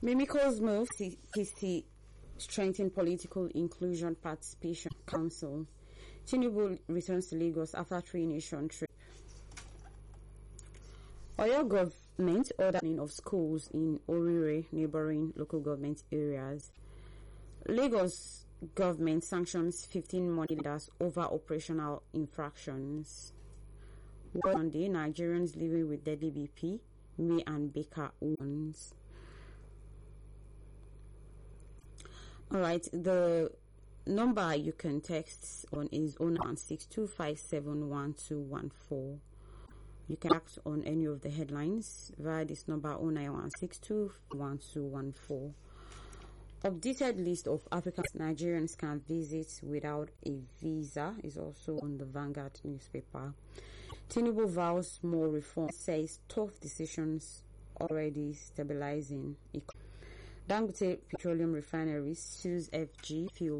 Mimiko's move, PC strengthen political inclusion participation council. Tinubu returns to Lagos after 3-nation trip. Oyo government ordering of schools in Orire neighboring local government areas. Lagos government sanctions 15 money leaders over operational infractions. Monday, Nigerians living with deadly BP, May and Baker warns. Alright, the number you can text on is 09162571214. You can act on any of the headlines via this number 091621214. Updated list of African Nigerians can visit without a visa is also on the Vanguard newspaper. Tinubu vows more reform, says tough decisions already stabilizing. Dangote Petroleum Refinery sues FG Fuel